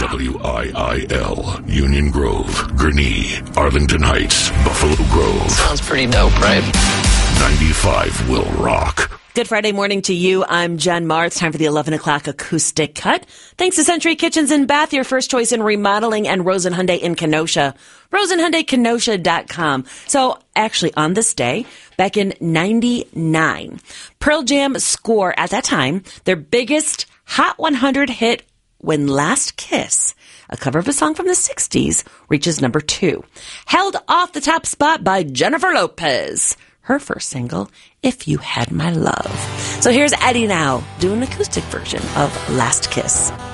WIIL, Union Grove, Gurnee, Arlington Heights, Buffalo Grove. Sounds pretty dope, right? 95 will rock. Good Friday morning to you. I'm Jen Marr. It's time for the 11 o'clock acoustic cut. Thanks to Century Kitchens and Bath, your first choice in remodeling, and Rosen Hyundai in Kenosha. RosenHyundaiKenosha.com. So actually on this day, back in 99, Pearl Jam score at that time their biggest Hot 100 hit, When Last Kiss, a cover of a song from the 60s, reaches number 2. Held off the top spot by Jennifer Lopez. Her first single, If You Had My Love. So here's Eddie now, doing an acoustic version of Last Kiss.